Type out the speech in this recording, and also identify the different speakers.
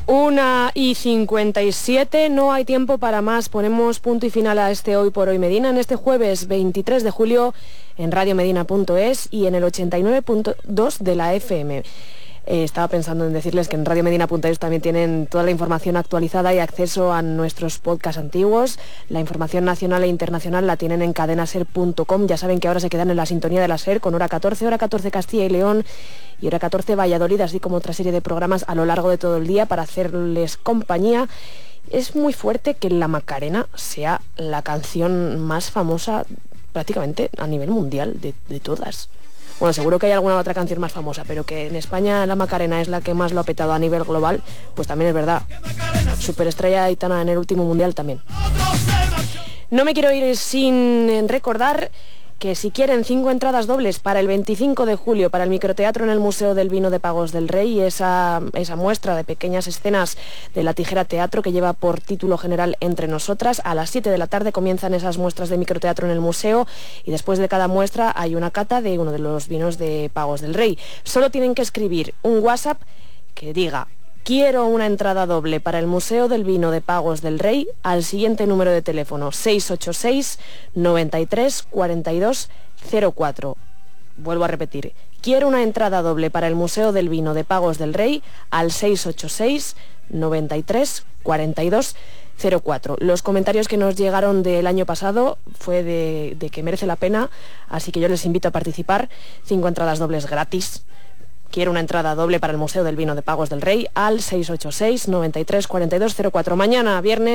Speaker 1: 1:57, no hay tiempo para más. Ponemos punto y final a este Hoy por Hoy Medina en este jueves 23 de julio en radiomedina.es y en el 89.2 de la FM. Estaba pensando en decirles que en radiomedina.es también tienen toda la información actualizada y acceso a nuestros podcasts antiguos. La información nacional e internacional la tienen en cadenaser.com. Ya saben que ahora se quedan en la sintonía de la SER con hora 14 Castilla y León y hora 14 Valladolid, así como otra serie de programas a lo largo de todo el día para hacerles compañía. Es muy fuerte que La Macarena sea la canción más famosa prácticamente a nivel mundial de todas. Bueno, seguro que hay alguna otra canción más famosa, pero que en España La Macarena es la que más lo ha petado a nivel global, pues también es verdad. Superestrella Aitana en el último mundial también. No me quiero ir sin recordar que si quieren 5 entradas dobles para el 25 de julio para el microteatro en el Museo del Vino de Pagos del Rey, esa muestra de pequeñas escenas de La Tijera Teatro que lleva por título general Entre Nosotras, a las 7 de la tarde comienzan esas muestras de microteatro en el museo y después de cada muestra hay una cata de uno de los vinos de Pagos del Rey. Solo tienen que escribir un WhatsApp que diga: quiero una entrada doble para el Museo del Vino de Pagos del Rey al siguiente número de teléfono 686 93 42 04. Vuelvo a repetir, quiero una entrada doble para el Museo del Vino de Pagos del Rey al 686 93 42 04. Los comentarios que nos llegaron del año pasado fue de que merece la pena, así que yo les invito a participar. 5 entradas dobles gratis. Quiero una entrada doble para el Museo del Vino de Pagos del Rey al 686 93 42 04. Mañana, viernes.